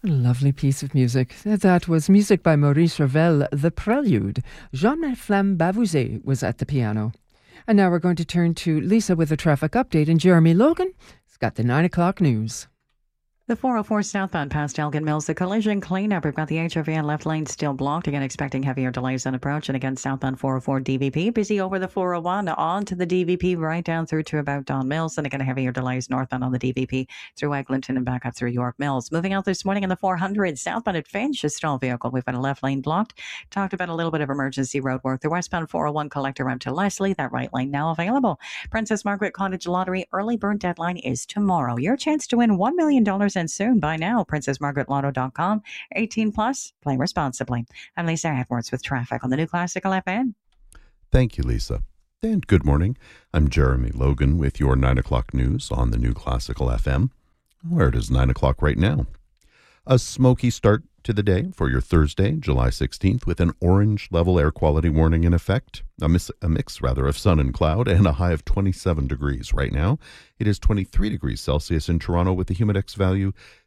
Lovely piece of music. That was music by Maurice Ravel, The Prelude. Jean-Flamme Bavouzet was at the piano. And now we're going to turn to Lisa with a traffic update, and Jeremy Logan has got the 9 o'clock news. The 404 southbound past Elgin Mills, the collision cleanup. We've got the HOV left lane still blocked. Again, expecting heavier delays on approach. And again, southbound 404 DVP. Busy over the 401 on to the DVP right down through to about Don Mills. And again, heavier delays northbound on the DVP through Eglinton and back up through York Mills. Moving out this morning in the 400 southbound at Finch, a stall vehicle. We've got a left lane blocked. Talked about a little bit of emergency road work. The westbound 401 collector up to Leslie. That right lane now available. Princess Margaret Cottage Lottery early bird deadline is tomorrow. Your chance to win $1 million and soon. By now, princessmargaretlotto.com. 18 plus. Play responsibly. I'm Lisa Edwards with traffic on the New Classical FM. Thank you, Lisa. And good morning. I'm Jeremy Logan with your 9 o'clock news on the New Classical FM, where it is 9 o'clock right now. A smoky start to the day for your Thursday, July 16th, with an orange level air quality warning in effect. A mix of sun and cloud, and a high of 27 degrees right now. It is 23 degrees Celsius in Toronto with a humidex value